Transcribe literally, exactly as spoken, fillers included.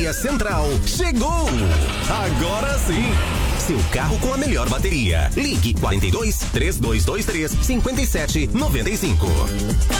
Bateria Central chegou! Agora sim! Seu carro com a melhor bateria. Ligue quarenta e dois, três dois dois três, cinquenta e sete, noventa e cinco.